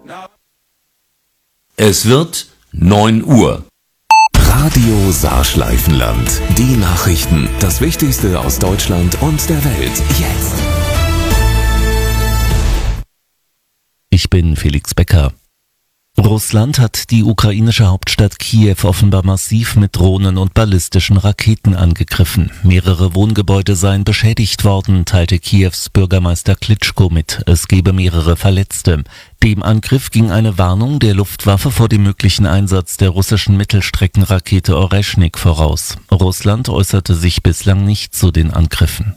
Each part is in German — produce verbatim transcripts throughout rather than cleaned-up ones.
Es wird neun Uhr. Radio Saarschleifenland. Die Nachrichten. Das Wichtigste aus Deutschland und der Welt. Jetzt. Ich bin Felix Becker. Russland hat die ukrainische Hauptstadt Kiew offenbar massiv mit Drohnen und ballistischen Raketen angegriffen. Mehrere Wohngebäude seien beschädigt worden, teilte Kiews Bürgermeister Klitschko mit. Es gebe mehrere Verletzte. Dem Angriff ging eine Warnung der Luftwaffe vor dem möglichen Einsatz der russischen Mittelstreckenrakete Oreschnik voraus. Russland äußerte sich bislang nicht zu den Angriffen.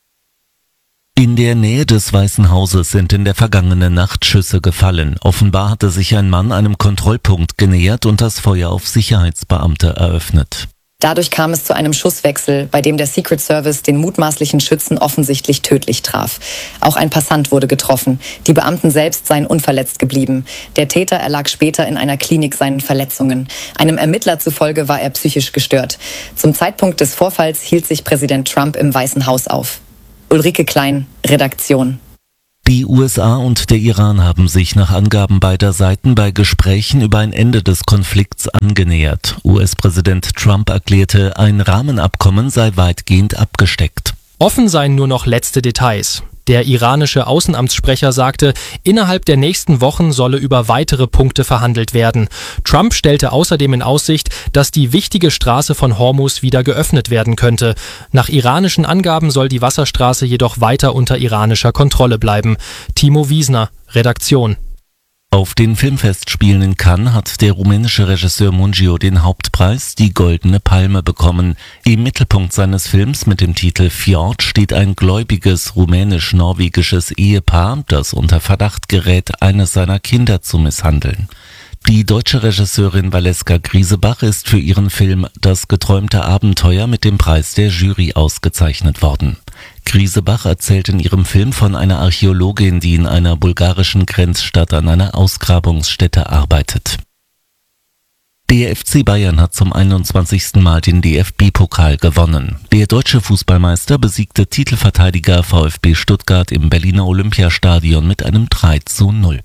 In der Nähe des Weißen Hauses sind in der vergangenen Nacht Schüsse gefallen. Offenbar hatte sich ein Mann einem Kontrollpunkt genähert und das Feuer auf Sicherheitsbeamte eröffnet. Dadurch kam es zu einem Schusswechsel, bei dem der Secret Service den mutmaßlichen Schützen offensichtlich tödlich traf. Auch ein Passant wurde getroffen. Die Beamten selbst seien unverletzt geblieben. Der Täter erlag später in einer Klinik seinen Verletzungen. Einem Ermittler zufolge war er psychisch gestört. Zum Zeitpunkt des Vorfalls hielt sich Präsident Trump im Weißen Haus auf. Ulrike Klein, Redaktion. Die U S A und der Iran haben sich nach Angaben beider Seiten bei Gesprächen über ein Ende des Konflikts angenähert. U S-Präsident Trump erklärte, ein Rahmenabkommen sei weitgehend abgesteckt. Offen seien nur noch letzte Details. Der iranische Außenamtssprecher sagte, innerhalb der nächsten Wochen solle über weitere Punkte verhandelt werden. Trump stellte außerdem in Aussicht, dass die wichtige Straße von Hormuz wieder geöffnet werden könnte. Nach iranischen Angaben soll die Wasserstraße jedoch weiter unter iranischer Kontrolle bleiben. Timo Wiesner, Redaktion. Auf den Filmfestspielen in Cannes hat der rumänische Regisseur Mungiu den Hauptpreis, die Goldene Palme, bekommen. Im Mittelpunkt seines Films mit dem Titel Fjord steht ein gläubiges rumänisch-norwegisches Ehepaar, das unter Verdacht gerät, eines seiner Kinder zu misshandeln. Die deutsche Regisseurin Valeska Griesebach ist für ihren Film Das geträumte Abenteuer mit dem Preis der Jury ausgezeichnet worden. Griesebach erzählt in ihrem Film von einer Archäologin, die in einer bulgarischen Grenzstadt an einer Ausgrabungsstätte arbeitet. Der F C Bayern hat zum einundzwanzigsten Mal den D F B-Pokal gewonnen. Der deutsche Fußballmeister besiegte Titelverteidiger VfB Stuttgart im Berliner Olympiastadion mit einem drei zu null.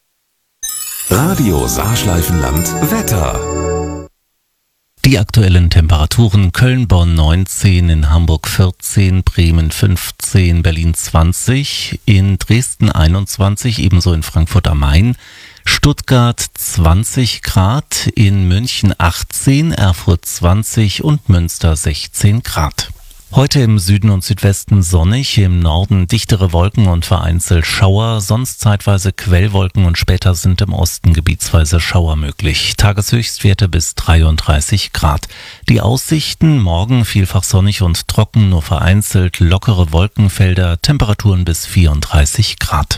Radio Saarschleifenland Wetter. Die aktuellen Temperaturen: Köln-Bonn neunzehn, in Hamburg vierzehn, Bremen fünfzehn, Berlin zwanzig, in Dresden einundzwanzig, ebenso in Frankfurt am Main, Stuttgart zwanzig Grad, in München achtzehn, Erfurt zwanzig und Münster sechzehn Grad. Heute im Süden und Südwesten sonnig, im Norden dichtere Wolken und vereinzelt Schauer, sonst zeitweise Quellwolken und später sind im Osten gebietsweise Schauer möglich. Tageshöchstwerte bis dreiunddreißig Grad. Die Aussichten: morgen vielfach sonnig und trocken, nur vereinzelt lockere Wolkenfelder, Temperaturen bis vierunddreißig Grad.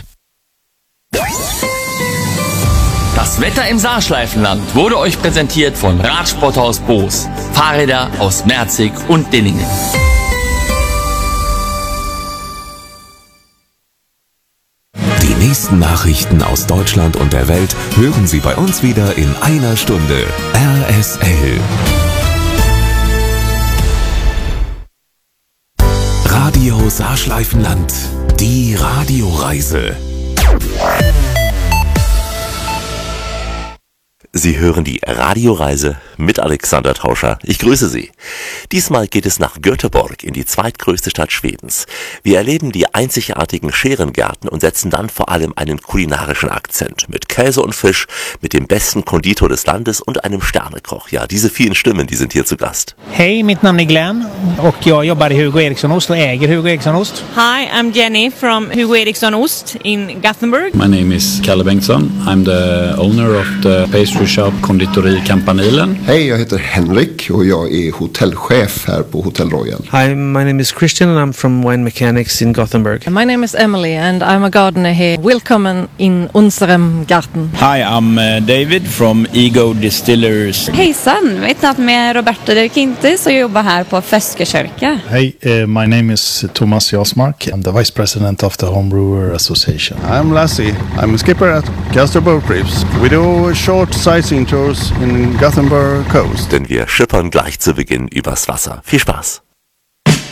Das Wetter im Saarschleifenland wurde euch präsentiert von Radsporthaus Boos. Fahrräder aus Merzig und Dinningen. Die nächsten Nachrichten aus Deutschland und der Welt hören Sie bei uns wieder in einer Stunde. R S L. Radio Saarschleifenland. Die Radioreise. Sie hören die Radioreise mit Alexander Tauscher. Ich grüße Sie. Diesmal geht es nach Göteborg, in die zweitgrößte Stadt Schwedens. Wir erleben die einzigartigen Scherengärten und setzen dann vor allem einen kulinarischen Akzent. Mit Käse und Fisch, mit dem besten Konditor des Landes und einem Sternekoch. Ja, diese vielen Stimmen, die sind hier zu Gast. Hej, mitt namn är Glenn och jag jobbar i Hugo Eriksson Ost och äger Hugo Eriksson Ost. Hi, I'm Jenny from Hugo Eriksson Ost in Gothenburg. My name is Kalle Bengtsson. I'm the owner of the pastry shop Konditori Campanilen. Hej, jag heter Henrik och jag är hotellchef här på Hotel Royal. Hi, my name is Christian and I'm from Wine Mechanics in Gothenburg. My name is Emily and I'm a gardener here. Willkommen in unserem Garten. Hi, I'm uh, David from Ego Distillers. Hejsan, mitt namn är Roberto Del Quintes och jag jobbar här på Feskekörka. Hey, uh, my name is Thomas Jasmark. I'm the vice president of the Homebrewer Association. I'm Lassie. I'm a skipper at Castor Boat Trips. We do short sightseeing tours in Gothenburg Coast. Denn wir schippern gleich zu Beginn übers Wasser. Viel Spaß!